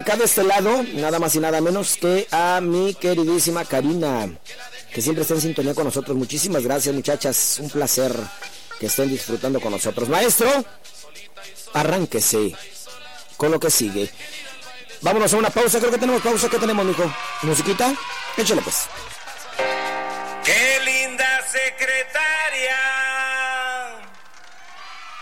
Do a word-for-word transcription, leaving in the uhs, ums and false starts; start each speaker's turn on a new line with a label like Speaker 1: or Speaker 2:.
Speaker 1: acá de este lado, nada más y nada menos que a mi queridísima Karina, que siempre está en sintonía con nosotros. Muchísimas gracias, muchachas, un placer que estén disfrutando con nosotros. Maestro, arránquese con lo que sigue. Vámonos a una pausa, creo que tenemos pausa. ¿Qué tenemos, mijo? ¿Musiquita? Échale pues.
Speaker 2: ¡Qué linda secretaria!